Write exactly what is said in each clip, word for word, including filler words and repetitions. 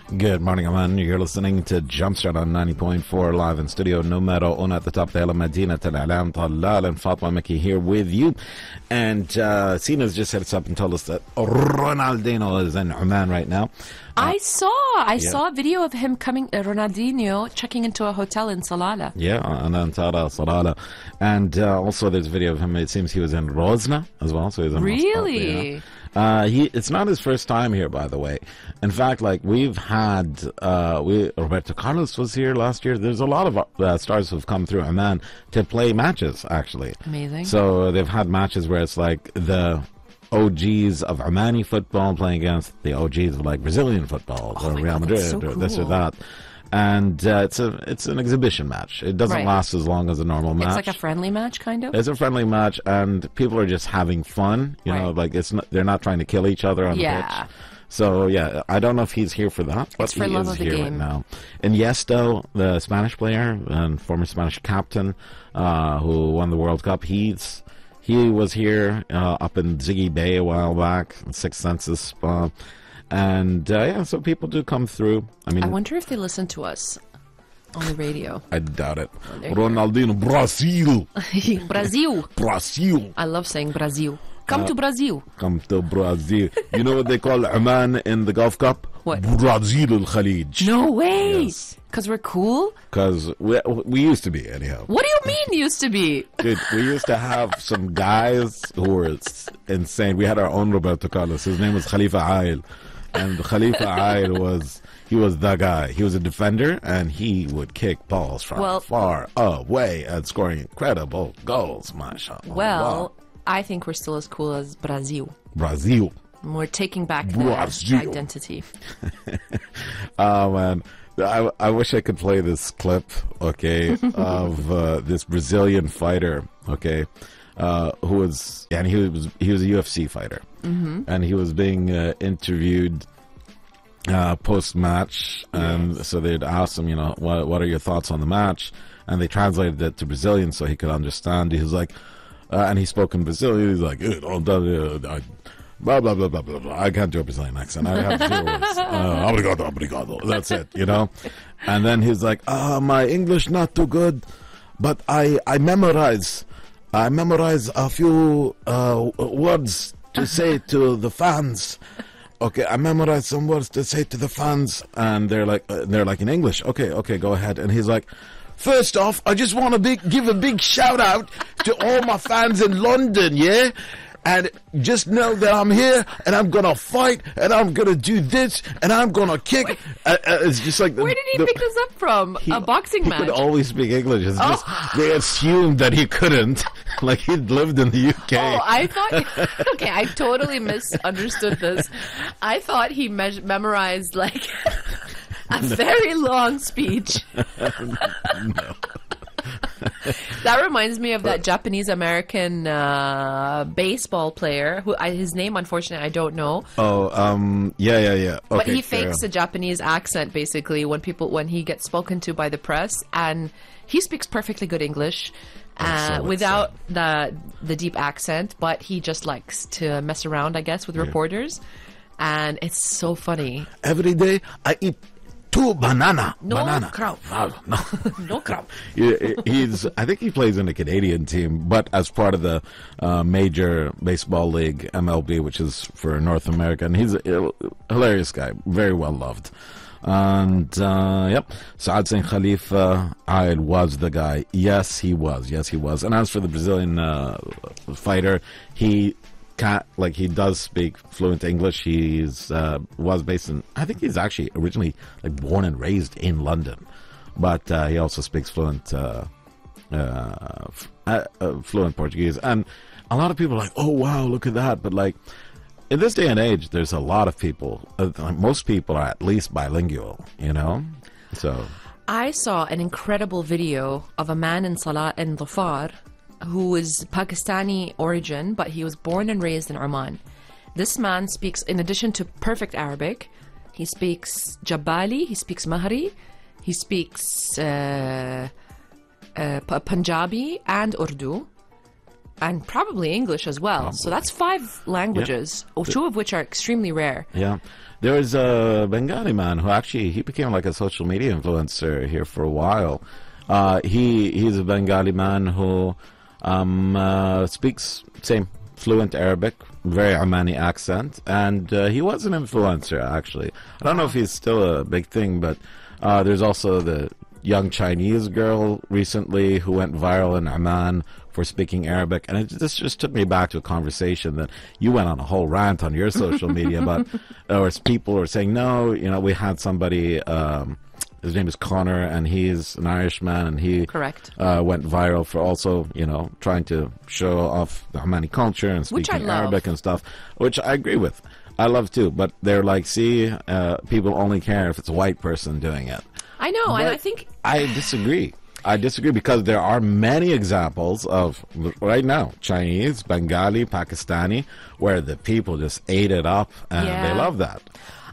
Good morning, Aman. You're listening to Jumpstart on ninety point four live in studio. Numero uno at the top. Dela Medina Al-Alam Talal and Fatma Maki here with you. And uh, Sina's just hit us up and told us that Ronaldinho is in Oman right now. I saw, I yeah. saw a video of him coming, uh, Ronaldinho checking into a hotel in Salalah. Yeah, Anantara Salalah. And uh, also there's a video of him, it seems he was in Rosna as well. So he's in Really? Yeah. Uh, he, it's not his first time here, by the way. In fact, like we've had, uh, we, Roberto Carlos was here last year. There's a lot of uh, stars who've come through Oman to play matches, actually. Amazing. So they've had matches where it's like the O Gs of Omani football playing against the O Gs of like Brazilian football Oh or my Real God, Madrid that's so or this or cool. that. And uh, it's a it's an exhibition match. It doesn't Right. last as long as a normal match. It's like a friendly match, kind of? It's a friendly match, and people are just having fun. You know, Right. like it's not, they're not trying to kill each other on Yeah. the pitch. So yeah, I don't know if he's here for that, but It's for he love is of the here right game. now. Iniesta, the Spanish player and former Spanish captain, uh, who won the World Cup, he's he was here uh, up in Ziggy Bay a while back, Sixth Senses, uh, and uh, yeah, so people do come through. I mean, I wonder if they listen to us on the radio. I doubt it. there you Ronaldinho, Brazil, Brazil. Brazil. I love saying Brazil. Come to Brazil. Come to Brazil. You know what they call Oman in the Gulf Cup? What? Brazil al Khalij. No way. Yes. Because we're cool? Because we, we used to be, anyhow. What do you mean used to be? Dude, we used to have some guys who were s- insane. We had our own Roberto Carlos. His name was Khalifa Ail. And Khalifa Ail was, he was the guy. He was a defender, and he would kick balls from Well- far away and scoring incredible goals, mashallah. Well, I think we're still as cool as Brazil. Brazil. We're taking back the Brazil. identity. Oh man, I, I wish I could play this clip, okay, of uh, this Brazilian fighter, okay, uh, who was and he was he was a U F C fighter, mm-hmm. and he was being uh, interviewed uh, post match, and Yes. so they'd ask him, you know, what what are your thoughts on the match, and they translated it to Brazilian so he could understand. He was like, uh, and he spoke in Brazilian. He's like, "Eh, oh, da, da, da, blah blah blah blah blah blah. I can't do a Brazilian accent. I have zero words. Uh, obrigado, obrigado. That's it, you know. And then he's like, "Ah, my English not too good, but I I memorize, I memorize a few uh, words to say to the fans. Okay, I memorize some words to say to the fans." And they're like, uh, they're like in English. Okay, okay, go ahead. And he's like, "First off, I just want to big, give a big shout out to all my fans in London, yeah? And just know that I'm here, and I'm gonna fight, and I'm gonna do this, and I'm gonna kick." Uh, uh, it's just like the, Where did he the, pick this up from? he- a boxing he match? could always speak English. It's just Oh. they assumed that he couldn't, like he'd lived in the U K. Oh, I thought. Okay, I totally misunderstood this. I thought he me- memorized like a very long speech. No. That reminds me of that Japanese American uh, baseball player who I, his name, unfortunately, I don't know. Oh, um, yeah, yeah, yeah. Okay, But he fair. fakes a Japanese accent basically when people when he gets spoken to by the press, and he speaks perfectly good English. so Uh, it's, without the the deep accent, but he just likes to mess around, I guess, with reporters, and it's so funny. Every day I eat two banana. No banana. crap. No, no. No crap. He- He's. I think he plays in the Canadian team, but as part of the uh, major baseball league, M L B, which is for North America. And he's a hilarious guy, very well loved. And uh, yep, Saad Singh Khalifa Ail was the guy. Yes, he was. Yes, he was. And as for the Brazilian uh, fighter, he can't, like, he does speak fluent English. He's uh, was based in, I think he's actually originally like born and raised in London, but uh, he also speaks fluent uh, uh, f- uh, uh, fluent Portuguese. And a lot of people are like, "Oh wow, look at that!" But like in this day and age, there's a lot of people. Uh, most people are at least bilingual, you know. So I saw an incredible video of a man in Salah in Dhafar who is Pakistani origin, but he was born and raised in Oman. This man speaks, in addition to perfect Arabic, he speaks Jabali, he speaks Mahri, he speaks uh, uh, P- Punjabi and Urdu, and probably English as well. So that's five languages, or two of which are extremely rare. yeah, There was a Bengali man who actually he became like a social media influencer here for a while. Uh, he he's a Bengali man who um, uh, speaks same fluent Arabic, very Omani accent, and uh, he was an influencer actually. I don't know if he's still a big thing, but uh, there's also the young Chinese girl recently who went viral in Oman for speaking Arabic, and it, this just took me back to a conversation that you went on a whole rant on your social media about, or people were saying, no, you know, we had somebody, um, his name is Connor, and he's an Irishman, and he Correct. Uh, went viral for also, you know, trying to show off the Omani culture and Which I speaking love. Arabic and stuff, which I agree with. I love too, but they're like, see, uh, people only care if it's a white person doing it. I know, But and I think I disagree. I disagree because there are many examples of right now Chinese, Bengali, Pakistani, where the people just ate it up and Yeah. they love that.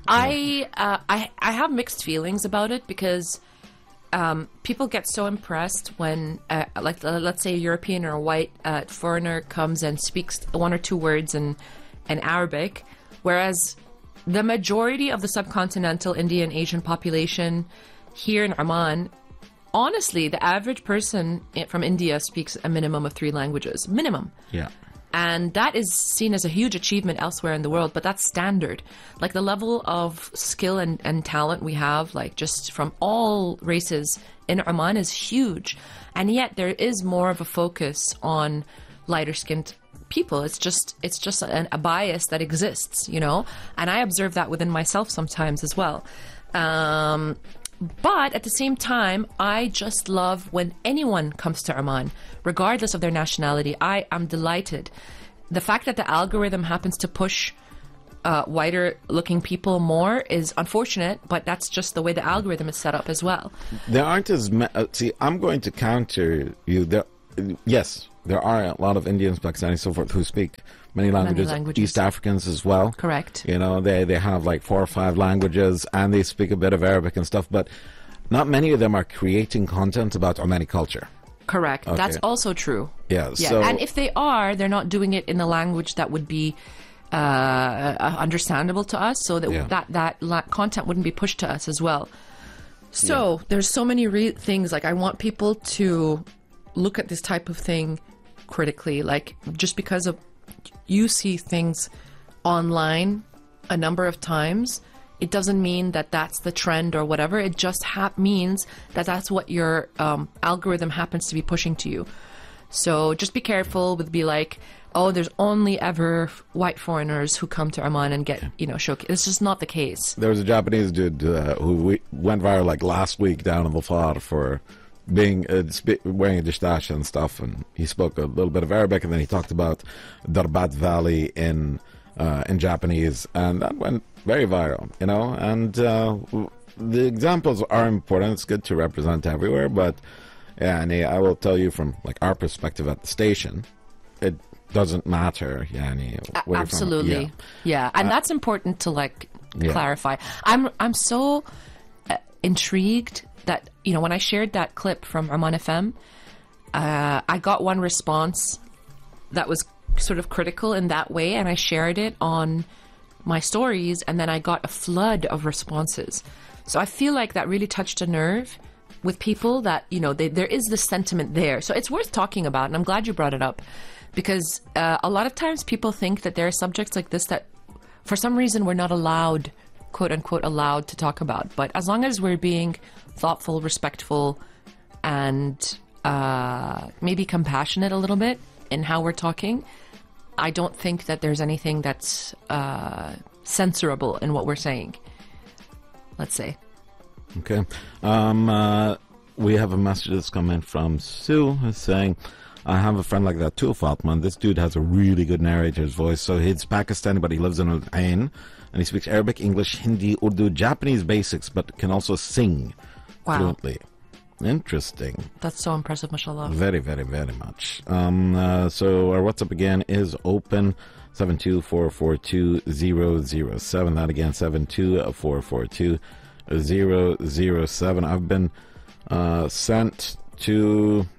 I, uh, I I have mixed feelings about it because um, people get so impressed when, uh, like, uh, let's say a European or a white uh, foreigner comes and speaks one or two words in, in Arabic, whereas the majority of the subcontinental Indian Asian population here in Oman, honestly, the average person i- from India speaks a minimum of three languages, minimum. Yeah. And that is seen as a huge achievement elsewhere in the world, but that's standard. Like the level of skill and, and talent we have, like just from all races in Oman is huge. And yet there is more of a focus on lighter skinned people. It's just, it's just an, a bias that exists, you know? And I observe that within myself sometimes as well. Um, But at the same time, I just love when anyone comes to Oman, regardless of their nationality. I am delighted. The fact that the algorithm happens to push uh, whiter looking people more is unfortunate, but that's just the way the algorithm is set up as well. There aren't as many. Uh, see, I'm going to counter you. There, yes, there are a lot of Indians, Pakistanis, so forth, who speak many languages, languages. East Africans as well. Correct. You know, they, they have like four or five languages and they speak a bit of Arabic and stuff, but not many of them are creating content about Omani culture. Correct. Okay. That's also true. Yeah, Yeah. so- And if they are, they're not doing it in a language that would be uh, uh, understandable to us, so that Yeah. that that la- content wouldn't be pushed to us as well. So there's so many re- things. Like I want people to look at this type of thing critically. Like just because of you see things online a number of times, it doesn't mean that that's the trend or whatever. It just ha- means that that's what your um, algorithm happens to be pushing to you. So just be careful with be like, oh, there's only ever white foreigners who come to Oman and get, you know, showcased. It's just not the case. There was a Japanese dude uh, who we went viral like last week down in Dhofar for being uh, sp- wearing a distache and stuff, and he spoke a little bit of Arabic, and then he talked about Darbat Valley in uh, in Japanese, and that went very viral, you know. And uh, w- the examples are important. It's good to represent everywhere, but yeah, and I will tell you from like our perspective at the station, it doesn't matter. Yeah, where you're from. Absolutely. Yeah. Yeah, and that's important to like Yeah. clarify. I'm I'm so uh, intrigued that, you know, when I shared that clip from Oman F M, uh, I got one response that was sort of critical in that way, and I shared it on my stories, and then I got a flood of responses. So I feel like that really touched a nerve with people that, you know, they, there is this sentiment there. So it's worth talking about, and I'm glad you brought it up, because uh, a lot of times people think that there are subjects like this that for some reason we're not allowed, quote unquote, allowed to talk about. But as long as we're being thoughtful, respectful, and uh, maybe compassionate a little bit in how we're talking, I don't think that there's anything that's uh, censorable in what we're saying. Let's say. Okay. Um, uh, we have a message that's come in from Sue who's saying, I have a friend like that too, Fatma. This dude has a really good narrator's voice. So he's Pakistani, but he lives in Al Ain, and he speaks Arabic, English, Hindi, Urdu, Japanese basics, but can also sing Wow. fluently. Interesting. That's so impressive, mashallah. Very, very, very much. Um, uh, so our WhatsApp again is open, seven two four four two zero zero seven. That again, seven two four four two zero zero seven. I've been uh, sent to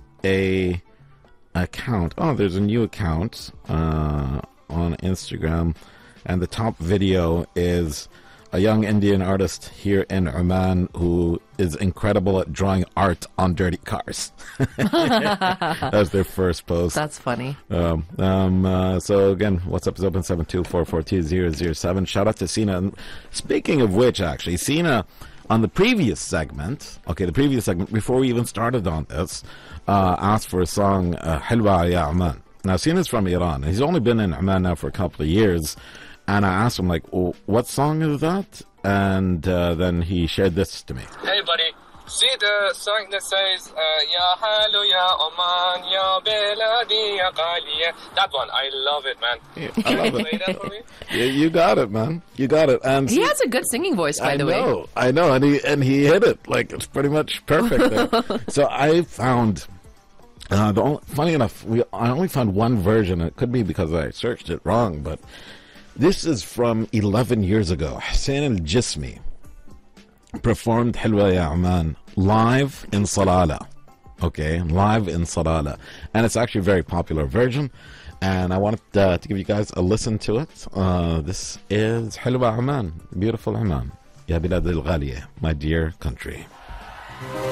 a account. Oh, there's a new account uh, on Instagram, and the top video is a young Indian artist here in Oman who is incredible at drawing art on dirty cars. That's their first post. That's funny. Um, um, uh, so again, WhatsApp is open seven two four four two zero zero seven. Shout out to Sina. And speaking of which, actually, Sina, on the previous segment, okay, the previous segment, before we even started on this, uh, asked for a song, uh, Hilwa Ya Oman. Now, Sina's from Iran. He's only been in Oman now for a couple of years. And I asked him, like, oh, what song is that? And uh, then he shared this to me. Hey, buddy. See the song that says, uh, Ya Halu Ya Oman, Ya Beladi Ya Ghaliya. That one. I love it, man. Yeah, I love it. Play that for me? Yeah, you got it, man. You got it. And He see, has a good singing voice, by I the know, way. I know, and he and he hit it like it's pretty much perfect there. So I found, uh, the only, funny enough, we I only found one version. It could be because I searched it wrong, but this is from eleven years ago. Hussein Al Jismi performed Hilwa Ya Oman live in Salalah. Okay, live in Salalah, and it's actually a very popular version. And I wanted uh, to give you guys a listen to it. Uh, this is Hilwa Oman, beautiful Oman. Ya Bilad Al Ghaliya, my dear country.